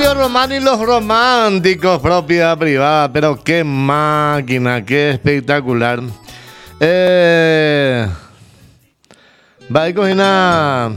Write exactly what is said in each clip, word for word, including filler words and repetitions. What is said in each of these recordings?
Mario Román y los románticos, propiedad privada. Pero qué máquina, qué espectacular. Eh, va a cocinar.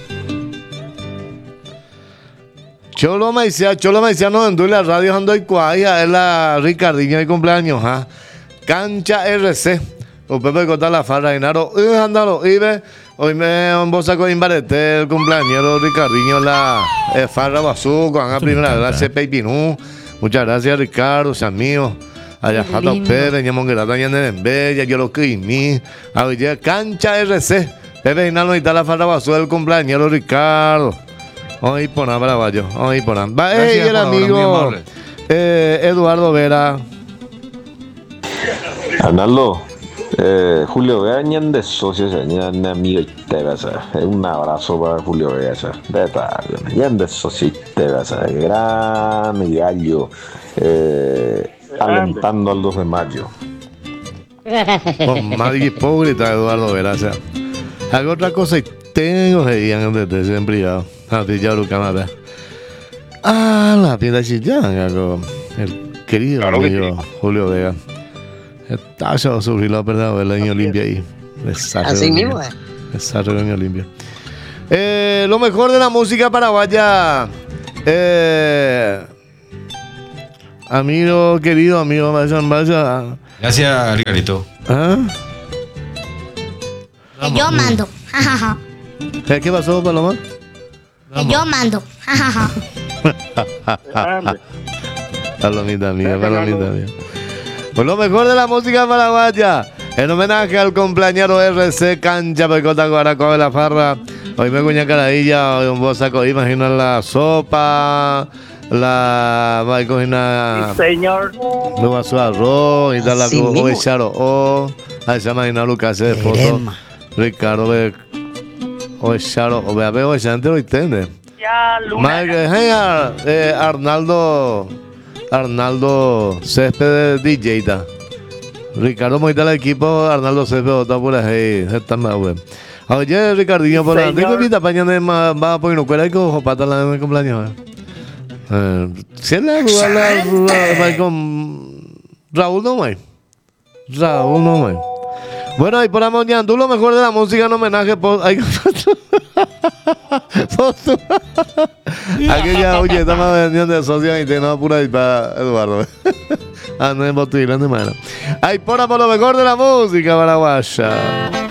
Cholo Maicía, Cholo Maicía no en la radio ando y cuaya, es la Ricardinho de cumpleaños, ¿ah? Cancha R C. O Pepe Cota la farra, Inaro, y andalo, y ve. Hoy me un bosaco imbarete el cumpleañero Ricardinho la eh, farra bazuco, a primera gracia Pepinú. Muchas gracias Ricardo, sean míos. Allá Jato Pérez, Ñamonguerata, Ñanerembella, yo lo que mi. Ahora Cancha R C. Pepe Inalo y tal la farra bazuco el cumpleañero Ricardo. Hoy por nada, Bravayo. Hoy por nada. Va hey, el amigo eh, Eduardo Vera. Arnaldo. Eh, Julio Vega ñande socio ñande amigo y te vas a un abrazo para Julio Vega de tarde ñande socio y te vas a gran gallo eh, alentando al dos de mayo con más hipócrita Eduardo Vera o sea, hago otra cosa y tengo que ir antes siempre ya a ti ya lo camada ah la tienda chillán el querido claro amigo sí. Julio Vega. Está ya sobre la verdad el año limpia ahí. Así mismo es. Exacto, el año limpia. Eh, lo mejor de la música paraguaya. Eh, amigo querido, amigo, vayan, vaya. Gracias, Ricardito. ¿Ah? Que yo mando. ¿Qué, ¿Qué pasó, Paloma? Que yo mando. Palomita mía, palomita mía. Pues lo mejor de la música paraguaya, en homenaje al cumpleañero R C Cancha Pecota Guaraco de la Farra. Hoy me cuña caradilla, hoy un bosaco, imagino la sopa, la va a cocinar. Sí, señor. Luego a su arroz y tal, la o echaro o ahí se imagina lo que hace de foto. Ricardo ve o echaro o ve a ver o echante lo entiende. Ya, Luna. Eh, Arnaldo. Arnaldo Césped de D J ta. Ricardo Moita el equipo, Arnaldo Césped está por ahí, está más bueno. Oye, Ricardinho, por ahí, tengo invita para mañana va a poner un cuero y cojo pata la de mi cumpleaños. Eh, si le va con Raúl no me. Raúl no me. Bueno, y por la mañana, tú lo mejor de la música en homenaje por aquí ya, oye, estamos vendiendo de socio y tenemos pura y para Eduardo. Ah, no es botella, no es mala. Ay, por lo mejor de la música paraguaya.